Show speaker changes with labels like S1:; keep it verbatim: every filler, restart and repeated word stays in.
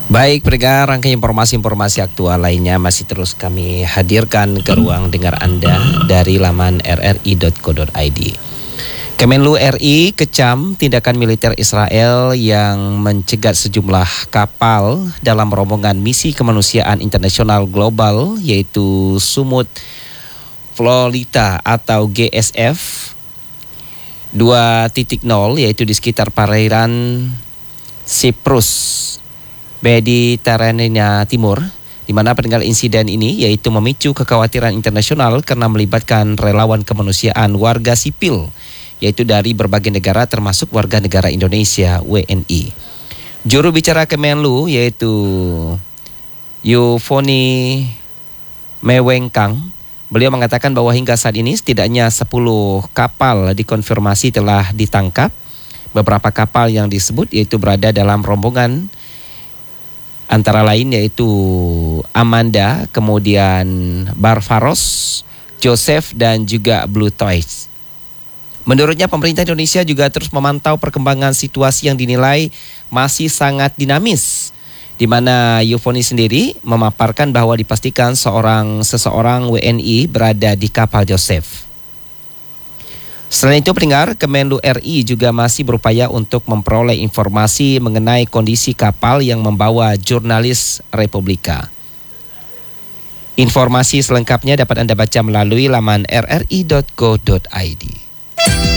S1: Baik, pendengar, rangkaian informasi-informasi aktual lainnya masih terus kami hadirkan ke ruang dengar Anda dari laman r r i dot co dot i d. Kemenlu R I kecam tindakan militer Israel yang mencegat sejumlah kapal dalam rombongan misi kemanusiaan internasional global yaitu Sumut Florida atau G S F dua titik nol yaitu di sekitar perairan Siprus Mediterania Timur, di mana peninggal insiden ini yaitu memicu kekhawatiran internasional karena melibatkan relawan kemanusiaan warga sipil, yaitu dari berbagai negara termasuk warga negara Indonesia W N I. Juru bicara Kemenlu yaitu Yufoni Mewengkang, beliau mengatakan bahwa hingga saat ini setidaknya sepuluh kapal dikonfirmasi telah ditangkap. Beberapa kapal yang disebut yaitu berada dalam rombongan antara lain yaitu Amanda, kemudian Barbaros, Joseph dan juga Blue Toys. Menurutnya pemerintah Indonesia juga terus memantau perkembangan situasi yang dinilai masih sangat dinamis, di mana Yufoni sendiri memaparkan bahwa dipastikan seorang seseorang W N I berada di kapal Joseph. Selain itu, pendengar, Kemenlu R I juga masih berupaya untuk memperoleh informasi mengenai kondisi kapal yang membawa jurnalis Republika. Informasi selengkapnya dapat Anda baca melalui laman r r i dot co dot i d.